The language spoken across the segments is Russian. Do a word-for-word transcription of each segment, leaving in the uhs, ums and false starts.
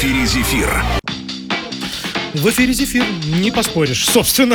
эфире «Зефир». В эфире «Зефир», не поспоришь, собственно.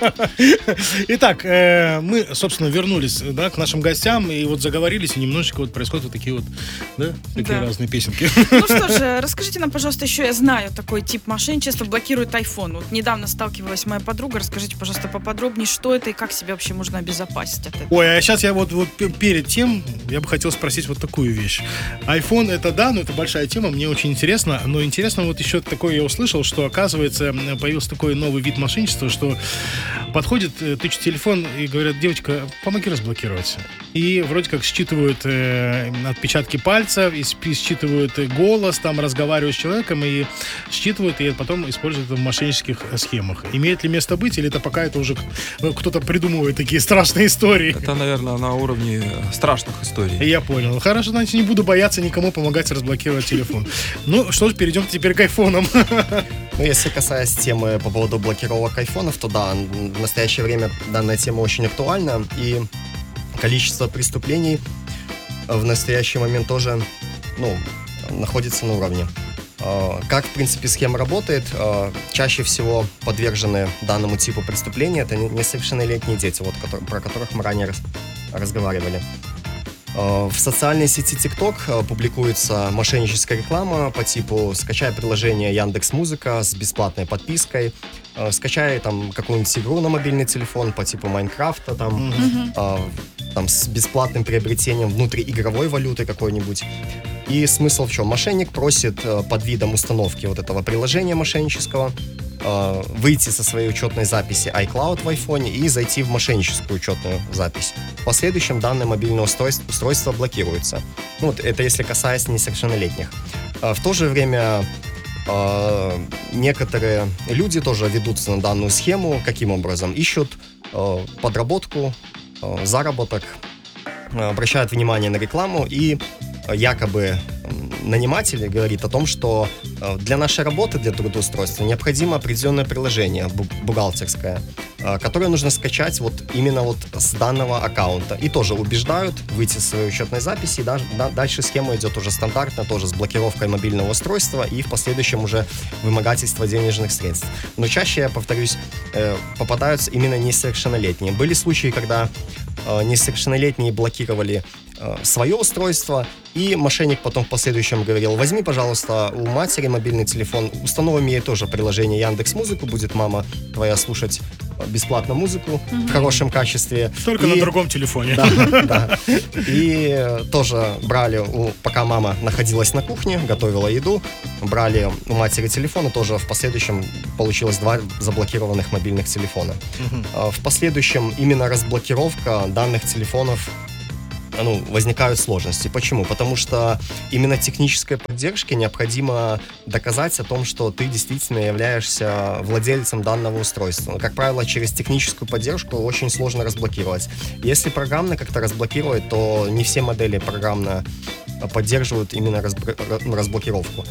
Итак, э, мы, собственно, вернулись, да, к нашим гостям, и вот заговорились, и немножечко вот происходят вот такие вот, да, такие Да. разные песенки. Ну что же, расскажите нам, пожалуйста, еще я знаю такой тип мошенничества, блокирует iPhone. Вот недавно сталкивалась моя подруга, расскажите, пожалуйста, поподробнее, что это и как себя вообще можно обезопасить от этого. Ой, а сейчас я вот, вот п- перед тем, я бы хотел спросить вот такую вещь. iPhone, это да, но это большая тема, мне очень интересно, но интересно вот еще такое я услышал, что, оказывается, появился такой новый вид мошенничества, что подходит, э, тычут телефон и говорят: девочка, помоги разблокировать. И вроде как считывают э, отпечатки пальцев, и спи- считывают э, голос, там разговаривают с человеком и считывают, и потом используют это в мошеннических э, схемах. Имеет ли место быть, или это пока это уже э, кто-то придумывает такие страшные истории? Это, наверное, на уровне страшных историй. Я понял. Хорошо, значит, не буду бояться никому помогать разблокировать телефон. Ну что ж, перейдем теперь к айфонам. Ну, если касаясь темы по поводу блокировок айфонов, то да, в настоящее время данная тема очень актуальна, и количество преступлений в настоящий момент тоже, ну, находится на уровне. Э, Как, в принципе, схема работает? Э, Чаще всего подвержены данному типу преступления это не- несовершеннолетние дети, вот, которые- про которых мы ранее раз- разговаривали. Э, В социальной сети TikTok э, публикуется мошенническая реклама по типу: скачай приложение Яндекс.Музыка с бесплатной подпиской, э, скачай там какую-нибудь игру на мобильный телефон по типу Майнкрафта, там, э, там с бесплатным приобретением внутриигровой валюты какой-нибудь. И смысл в чем? Мошенник просит э, под видом установки вот этого приложения мошеннического э, выйти со своей учетной записи iCloud в айфоне и зайти в мошенническую учетную запись. В последующем данное мобильное устройство, устройство блокируется. Ну, вот это если касаясь несовершеннолетних. Э, В то же время э, некоторые люди тоже ведутся на данную схему. Каким образом? Ищут э, подработку, э, заработок, э, обращают внимание на рекламу, и э, якобы м, наниматель говорит о том, что э, для нашей работы, для трудоустройства необходимо определенное приложение бу- бухгалтерское, э, которое нужно скачать вот именно вот с данного аккаунта. И тоже убеждают выйти с своей учетной записи. И даже, да- дальше схема идет уже стандартно, тоже с блокировкой мобильного устройства и в последующем уже вымогательство денежных средств. Но чаще, я повторюсь, э, попадаются именно несовершеннолетние. Были случаи, когда э, несовершеннолетние блокировали э, свое устройство, и мошенник потом в последующем говорил: возьми, пожалуйста, у матери мобильный телефон, установим ей тоже приложение Яндекс.Музыку, будет мама твоя слушать э, бесплатно музыку в хорошем качестве. Только И- на другом телефоне. Да, да. И э, тоже брали, у, пока мама находилась на кухне, готовила еду, брали у матери телефон, и тоже в последующем получилось два заблокированных мобильных телефона. А В последующем именно разблокировка данных телефонов, ну, возникают сложности. Почему? Потому что именно технической поддержке необходимо доказать о том, что ты действительно являешься владельцем данного устройства. Как правило, через техническую поддержку очень сложно разблокировать. Если программно как-то разблокировать, то не все модели программно поддерживают именно разбр- ра- разблокировку.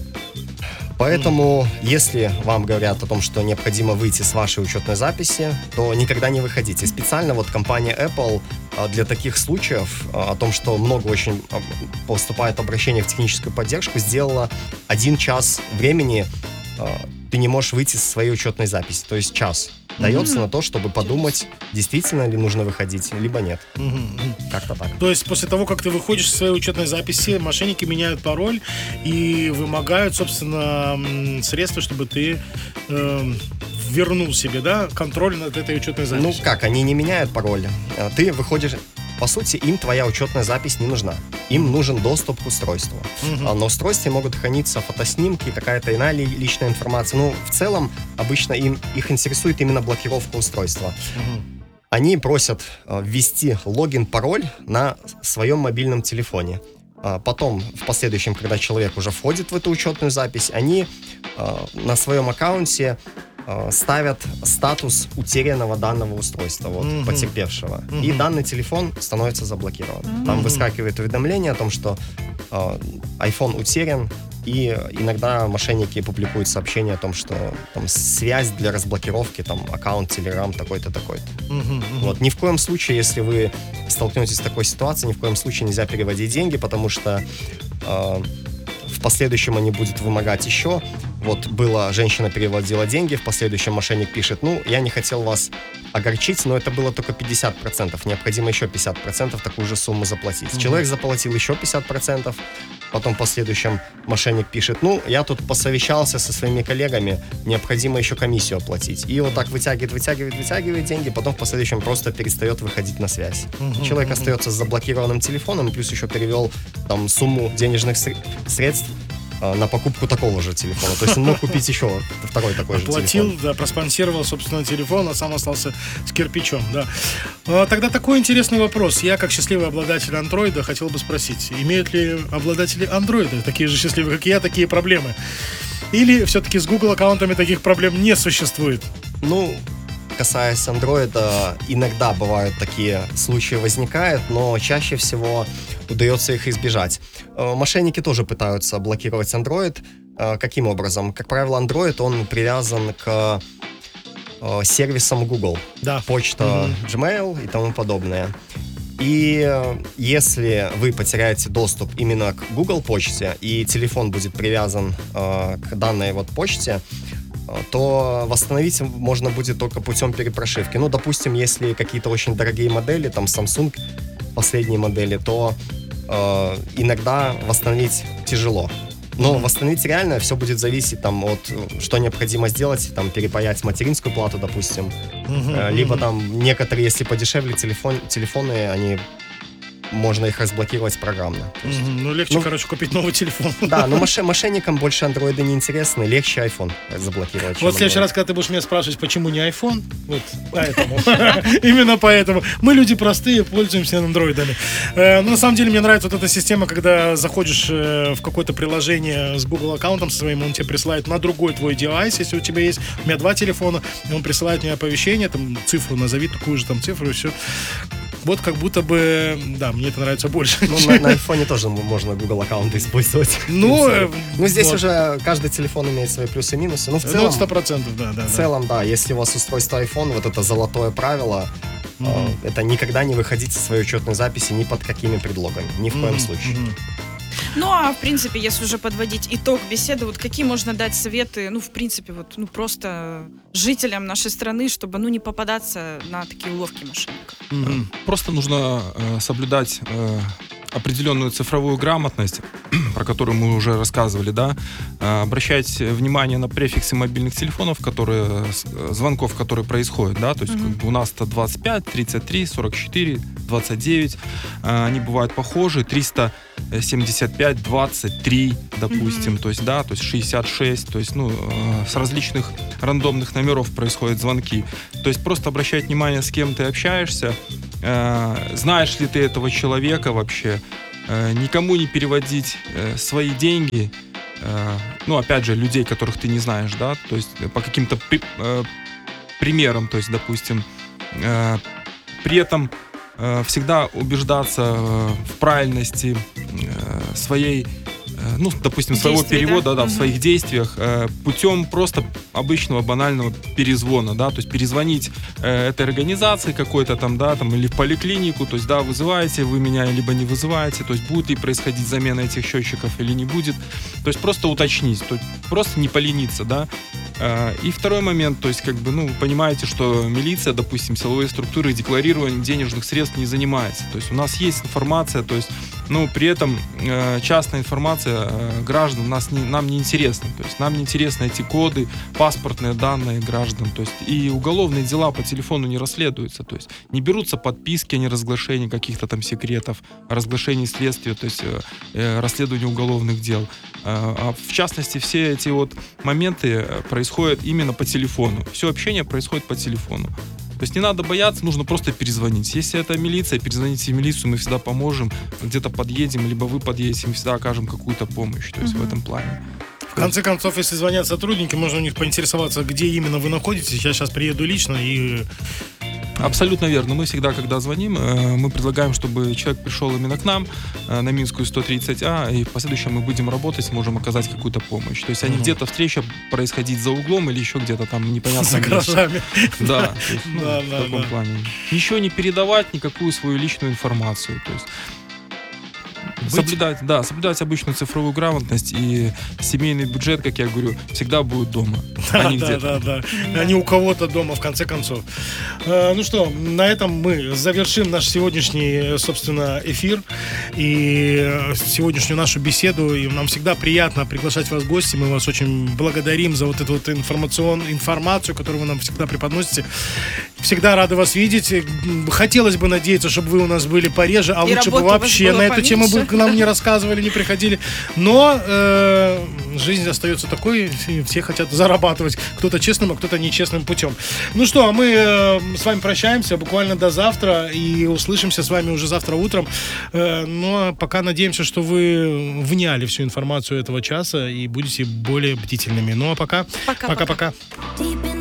Поэтому, если вам говорят о том, что необходимо выйти с вашей учетной записи, то никогда не выходите. И специально вот компания Apple а, для таких случаев, а, о том, что много очень а, поступает обращений в техническую поддержку, сделала один час времени, а, ты не можешь выйти со своей учетной записи. То есть час дается на то, чтобы подумать, действительно ли нужно выходить, либо нет. Как-то так. То есть после того, как ты выходишь со своей учетной записи, мошенники меняют пароль и вымогают, собственно, м, средства, чтобы ты эм, вернул себе, да, контроль над этой учетной Ну записью. как, они не меняют пароль. А, Ты выходишь... По сути, им твоя учетная запись не нужна. Им нужен доступ к устройству. А На устройстве могут храниться фотоснимки, какая-то иная ли- личная информация. Ну, в целом, обычно им, их интересует именно блокировка устройства. Они просят э, ввести логин, пароль на своем мобильном телефоне. А Потом, в последующем, когда человек уже входит в эту учетную запись, они э, на своем аккаунте э, ставят статус утерянного данного устройства, вот, Мгм. потерпевшего. Мгм. И данный телефон становится заблокирован. Там выскакивает уведомление о том, что э, iPhone утерян, и иногда мошенники публикуют сообщение о том, что там связь для разблокировки, там аккаунт Telegram такой-то, такой-то. Мгм, мгм. Вот. Ни в коем случае, если вы столкнетесь с такой ситуацией, ни в коем случае нельзя переводить деньги, потому что э, в последующем они будут вымогать еще. Вот была, женщина переводила деньги, в последующем мошенник пишет, ну, я не хотел вас огорчить, но это было только пятьдесят процентов, необходимо еще пятьдесят процентов такую же сумму заплатить. Mm-hmm. Человек заплатил еще пятьдесят процентов, потом в последующем мошенник пишет, ну, я тут посовещался со своими коллегами, необходимо еще комиссию оплатить. И вот так вытягивает, вытягивает, вытягивает деньги, потом в последующем просто перестает выходить на связь. Mm-hmm. Человек остается с заблокированным телефоном, плюс еще перевел там сумму денежных средств на покупку такого же телефона. То есть он мог купить еще второй такой же телефон. Оплатил, да, проспонсировал, собственно, телефон, а сам остался с кирпичом, да. Тогда такой интересный вопрос. Я, как счастливый обладатель андроида, хотел бы спросить, имеют ли обладатели андроида, такие же счастливые, как я, такие проблемы? Или все-таки с Google аккаунтами таких проблем не существует? Ну, касаясь андроида, иногда бывают такие случаи возникают, но чаще всего удается их избежать. Мошенники тоже пытаются блокировать Android. Каким образом? Как правило, Android, он привязан к сервисам Google. Да. Почта, mm-hmm. Gmail и тому подобное. И если вы потеряете доступ именно к Google почте, и телефон будет привязан к данной вот почте, то восстановить можно будет только путем перепрошивки. Ну, допустим, если какие-то очень дорогие модели, там Samsung последние модели, то э, иногда восстановить тяжело. Но mm-hmm. восстановить реально все будет зависеть там от, что необходимо сделать, там перепаять материнскую плату, допустим. Mm-hmm. Э, либо там некоторые, если подешевле телефон, телефоны, они... можно их разблокировать программно. Есть, mm-hmm. Ну, легче, ну, короче, купить новый телефон. Да, но мош- мошенникам больше андроиды не интересны, легче iPhone заблокировать. Вот в следующий раз, когда ты будешь меня спрашивать, почему не iPhone, вот поэтому, именно поэтому. Мы люди простые, пользуемся андроидами. Но на самом деле мне нравится вот эта система, когда заходишь в какое-то приложение с Google аккаунтом своим, он тебе присылает на другой твой девайс, если у тебя есть. У меня два телефона, и он присылает мне оповещение, там цифру назови, такую же там цифру, и все. Вот как будто бы, да, мне это нравится больше. Ну, на, на iPhone тоже можно Google аккаунты использовать. Ну, э, ну здесь вот. Уже каждый телефон имеет свои плюсы и минусы. Ну, в целом, ну, сто процентов, да, да. В целом, да. да, если у вас устройство iPhone, вот это золотое правило, mm-hmm. э, это никогда не выходить со своей учетной записи ни под какими предлогами, ни в mm-hmm. коем случае. Mm-hmm. Ну, а в принципе, если уже подводить итог беседы, вот какие можно дать советы, ну, в принципе, вот, ну, просто жителям нашей страны, чтобы, ну, не попадаться на такие уловки мошенников? Mm-hmm. Просто нужно э, соблюдать э, определенную цифровую грамотность, про которую мы уже рассказывали, да, э, обращать внимание на префиксы мобильных телефонов, которые, звонков, которые происходят, да, то есть mm-hmm. как бы у нас-то двадцать пять, тридцать три, сорок четыре, двадцать девять, э, они бывают похожи, триста семьдесят пять, двадцать три, допустим, mm-hmm. то есть, да, то есть шестьдесят шесть, то есть, ну, э, с различных рандомных номеров происходят звонки. То есть просто обращать внимание, с кем ты общаешься, э, знаешь ли ты этого человека вообще, э, никому не переводить э, свои деньги, э, ну, опять же, людей, которых ты не знаешь, да, то есть по каким-то при, э, примерам, то есть, допустим, э, при этом всегда убеждаться в правильности своей, ну, допустим, своего Действия, перевода, да, да, угу. в своих действиях путем просто обычного банального перезвона, да, то есть перезвонить этой организации какой-то там, да, там, или в поликлинику, то есть, да, вызываете вы меня, либо не вызываете, то есть будет ли происходить замена этих счетчиков или не будет, то есть просто уточнить, то есть просто не полениться, да. И второй момент, то есть, как бы, ну, вы понимаете, что милиция, допустим, силовые структуры декларированием денежных средств не занимается. То есть у нас есть информация, то есть, ну, при этом э, частная информация э, граждан нас не, нам не интересна. То есть нам не интересны эти коды, паспортные данные граждан. То есть и уголовные дела по телефону не расследуются. То есть не берутся подписки о неразглашении каких-то там секретов, о разглашении следствия, то есть э, э, расследовании уголовных дел. Э, а в частности, все эти вот моменты происходят происходит именно по телефону. Все общение происходит по телефону. То есть не надо бояться, нужно просто перезвонить. Если это милиция, перезвоните в милицию, мы всегда поможем. Где-то подъедем, либо вы подъедете, мы всегда окажем какую-то помощь. То есть mm-hmm. в этом плане. В конце концов, если звонят сотрудники, можно у них поинтересоваться, где именно вы находитесь. Я сейчас приеду лично и... Абсолютно верно. Мы всегда, когда звоним, мы предлагаем, чтобы человек пришел именно к нам на Минскую сто тридцать А, и в последующем мы будем работать, сможем оказать какую-то помощь. То есть, а не mm-hmm. где-то встреча происходить за углом или еще где-то там непонятно. За гаражами. Да, есть, ну, да, в да, таком да. плане. Ничего не передавать, никакую свою личную информацию. То есть быть. Соблюдать, да, соблюдать обычную цифровую грамотность, и семейный бюджет, как я говорю, всегда будет дома, а Да, не да, где-то. да, да. А не у кого-то дома, в конце концов. Э, Ну что, на этом мы завершим наш сегодняшний, собственно, эфир и э, сегодняшнюю нашу беседу. И нам всегда приятно приглашать вас в гости. Мы вас очень благодарим за вот эту вот информацион, информацию, которую вы нам всегда преподносите. Всегда рады вас видеть. Хотелось бы надеяться, чтобы вы у нас были пореже, а И лучше бы работы у вас вообще было на эту тему бы поменьше. к нам не рассказывали, не приходили. Но э, жизнь остается такой, и все хотят зарабатывать. Кто-то честным, а кто-то нечестным путем. Ну что, а мы э, с вами прощаемся буквально до завтра и услышимся с вами уже завтра утром. Э, ну а пока надеемся, что вы вняли всю информацию этого часа и будете более бдительными. Ну а пока, Пока-пока. пока-пока.